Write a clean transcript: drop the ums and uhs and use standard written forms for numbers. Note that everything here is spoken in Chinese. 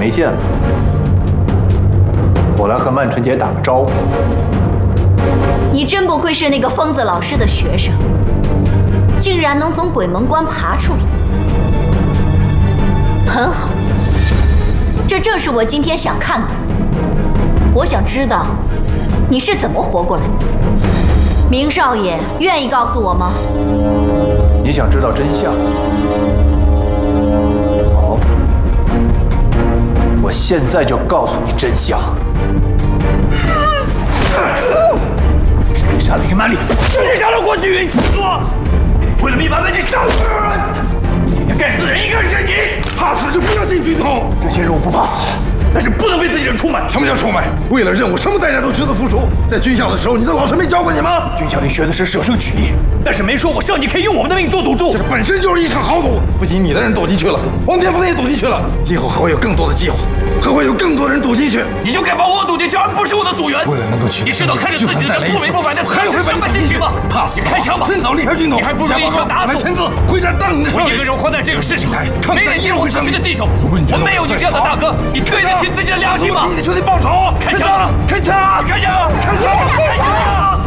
没见了，我来和曼纯姐打个招呼。 你真不愧是那个疯子老师的学生，竟然能从鬼门关爬出来。很好，这正是我今天想看的。我想知道你是怎么活过来的。明少爷愿意告诉我吗？ 你想知道真相？好，我现在就告诉你真相。是你杀了于曼丽，是你杀了郭巨云，为了密码被你杀死人。今天该死的人应该是你。怕死就不要进军统。这些任务不怕死，但是不能被自己人出卖。什么叫出卖？为了任务，什么代价都值得付出。在军校的时候，你的老师没教过你吗？军校里学的是舍生取义，但是没说过少年可以用我们的命做赌注。这本身就是一场豪赌。不仅你的人赌进去了，王天风也赌进去了，今后还会有更多的计划，还会有更多人赌进去。你就该把我赌进去，而不是我的组员。为了能够取得，你知道看着自己的不明不白的死是什么心情吗？怕死！你开枪吧！趁早离开军统，你还不如一枪打死我。签字，回家当你的。我一个人活在这个世上，没人进入我死去的地手。我没有你这样的大哥，你对得起自己的良心吗？你的兄弟报仇！开枪！开枪！开枪！开枪！开枪！